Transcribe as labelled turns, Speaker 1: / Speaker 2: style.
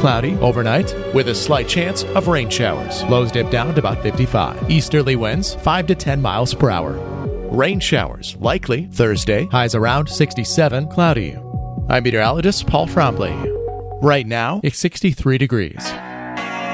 Speaker 1: cloudy overnight with a slight chance of rain showers. Lows dip down to about 55. Easterly winds 5 to 10 miles per hour. Rain showers likely Thursday. Highs around 67, cloudy. I'm meteorologist Paul Trombley. Right now, it's 63 degrees.